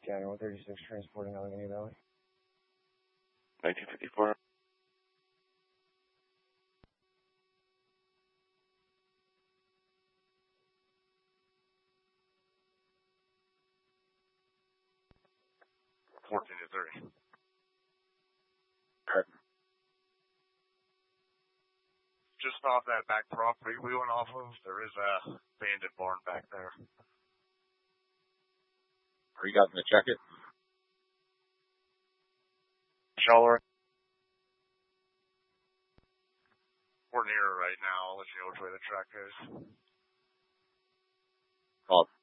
January 36 transporting Allegheny Valley. 1954. Fourteen to 30. Okay. Just off that back property we went off of, there is a abandoned barn back there. Are you guys going to check it? Shallow. We're near it right now. I'll let you know which way the track goes. Call